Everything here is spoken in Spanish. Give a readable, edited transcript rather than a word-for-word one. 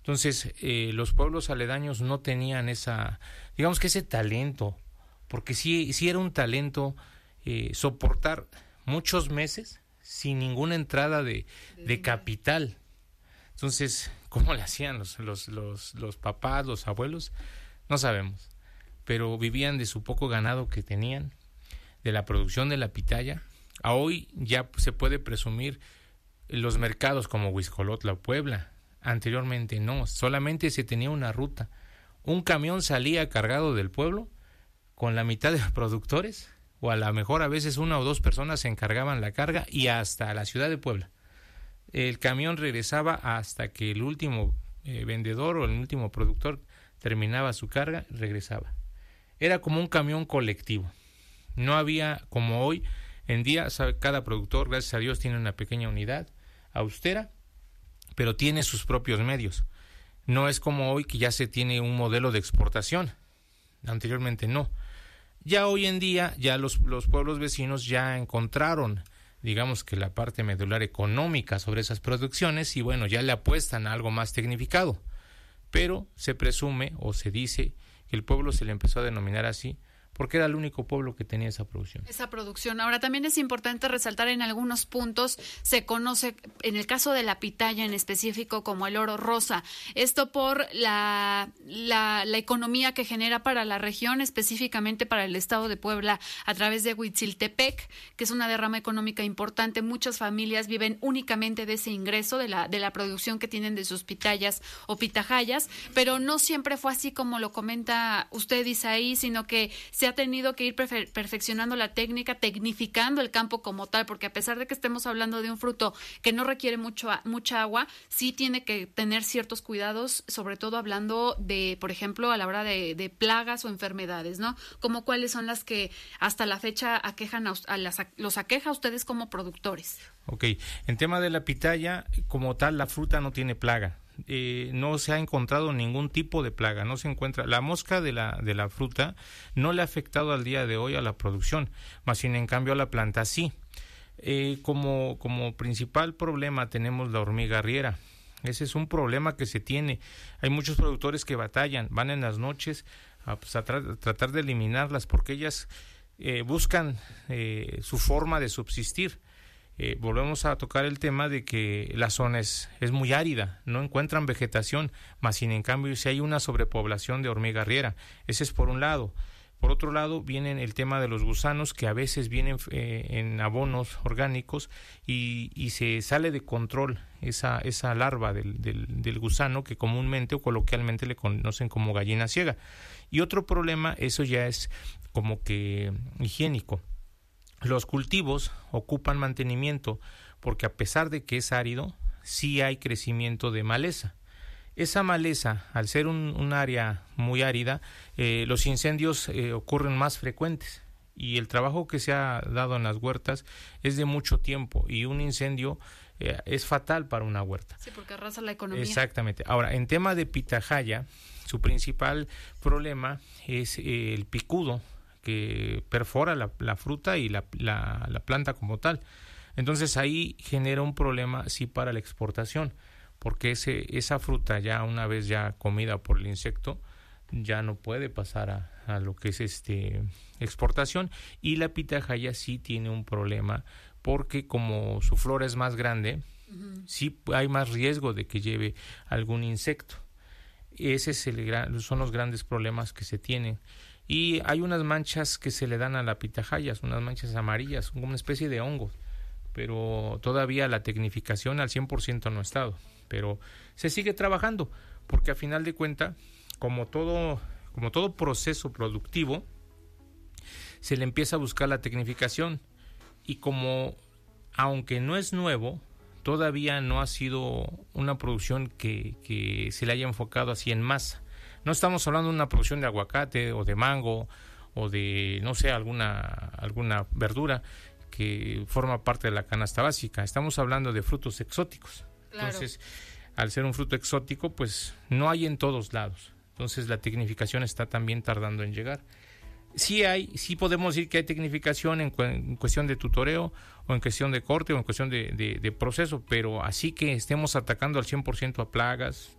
Entonces, los pueblos aledaños no tenían digamos que ese talento, porque sí era un talento soportar muchos meses sin ninguna entrada de capital. Entonces, ¿cómo le hacían los papás, los abuelos? No sabemos, pero vivían de su poco ganado que tenían, de la producción de la pitaya. A hoy ya se puede presumir los mercados como Huixcolotla o Puebla. Anteriormente no, solamente se tenía una ruta. Un camión salía cargado del pueblo con la mitad de los productores, o a lo mejor a veces una o dos personas se encargaban la carga, y hasta la ciudad de Puebla. El camión regresaba hasta que el último vendedor o el último productor terminaba su carga y regresaba. Era como un camión colectivo. No había como hoy en día, cada productor, gracias a Dios, tiene una pequeña unidad austera, pero tiene sus propios medios. No es como hoy que ya se tiene un modelo de exportación. Anteriormente no. Ya hoy en día, ya los pueblos vecinos ya encontraron, digamos que la parte medular económica sobre esas producciones, y bueno, ya le apuestan a algo más tecnificado. Pero se presume o se dice que el pueblo se le empezó a denominar así porque era el único pueblo que tenía esa producción. Ahora, también es importante resaltar en algunos puntos, se conoce, en el caso de la pitaya en específico, como el oro rosa. Esto por la economía que genera para la región, específicamente para el estado de Puebla, a través de Huitziltepec, que es una derrama económica importante. Muchas familias viven únicamente de ese ingreso, de la producción que tienen de sus pitayas o pitahayas, pero no siempre fue así como lo comenta usted, Isaí, sino que se ha tenido que ir perfeccionando la técnica, tecnificando el campo como tal, porque a pesar de que estemos hablando de un fruto que no requiere mucha agua, sí tiene que tener ciertos cuidados, sobre todo hablando de, por ejemplo, a la hora de plagas o enfermedades, ¿no? Como cuáles son las que hasta la fecha aquejan los aqueja a ustedes como productores. Ok, en tema de la pitaya, como tal, la fruta no tiene plaga. No se ha encontrado ningún tipo de plaga, no se encuentra. La mosca de la fruta no le ha afectado al día de hoy a la producción, más sin en cambio a la planta sí. Como principal problema tenemos la hormiga arriera. Ese es un problema que se tiene. Hay muchos productores que batallan, van en las noches a tratar de eliminarlas, porque ellas buscan su forma de subsistir. Volvemos a tocar el tema de que la zona es muy árida, no encuentran vegetación, más sin en cambio si hay una sobrepoblación de hormiga arriera. Ese es por un lado. Por otro lado viene el tema de los gusanos, que a veces vienen en abonos orgánicos y se sale de control esa larva del gusano, que comúnmente o coloquialmente le conocen como gallina ciega. Y otro problema, eso ya es como que higiénico. Los cultivos ocupan mantenimiento porque a pesar de que es árido, sí hay crecimiento de maleza. Esa maleza, al ser un área muy árida, los incendios ocurren más frecuentes, y el trabajo que se ha dado en las huertas es de mucho tiempo, y un incendio es fatal para una huerta. Sí, porque arrasa la economía. Exactamente. Ahora, en tema de pitahaya, su principal problema es el picudo, que perfora la fruta y la planta como tal. Entonces ahí genera un problema sí para la exportación, porque esa fruta ya una vez ya comida por el insecto ya no puede pasar a lo que es exportación. Y la pitahaya sí tiene un problema porque como su flor es más grande, sí hay más riesgo de que lleve algún insecto. Ese son los grandes problemas que se tienen. Y hay unas manchas que se le dan a la pitahaya, unas manchas amarillas, como una especie de hongos, pero todavía la tecnificación al 100% no ha estado, pero se sigue trabajando, porque a final de cuentas, como todo proceso productivo, se le empieza a buscar la tecnificación, y como aunque no es nuevo, todavía no ha sido una producción que se le haya enfocado así en masa. No estamos hablando de una producción de aguacate o de mango o de, no sé, alguna verdura que forma parte de la canasta básica. Estamos hablando de frutos exóticos. Claro. Entonces, al ser un fruto exótico, pues no hay en todos lados. Entonces, la tecnificación está también tardando en llegar. Sí podemos decir que hay tecnificación en cuestión de tutoreo o en cuestión de corte o en cuestión de proceso, pero así que estemos atacando al 100% a plagas,